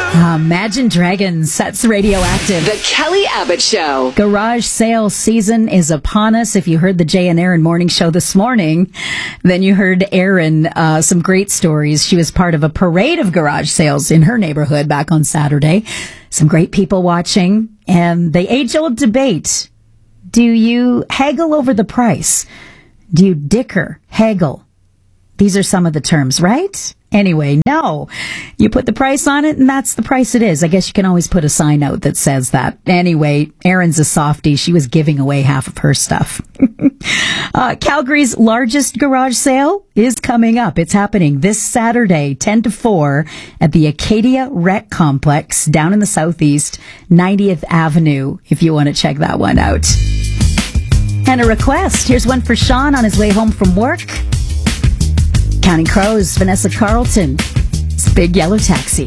Imagine Dragons, that's Radioactive. The Kelly Abbott Show. Garage sale season is upon us. If you heard the Jay and Aaron morning show this morning, then you heard Aaron, some great stories. She was part of a parade of garage sales in her neighborhood back on Saturday. Some great people watching, and the age-old debate. Do you haggle over the price? Do you dicker, haggle? These are some of the terms, right? Anyway, no. You put the price on it, and that's the price it is. I guess you can always put a sign out that says that. Anyway, Erin's a softie. She was giving away half of her stuff. Calgary's largest garage sale is coming up. It's happening this Saturday, 10 to 4, at the Acadia Rec Complex down in the southeast, 90th Avenue, if you want to check that one out. And a request. Here's one for Sean on his way home from work. Counting Crows, Vanessa Carlton. It's Big Yellow Taxi.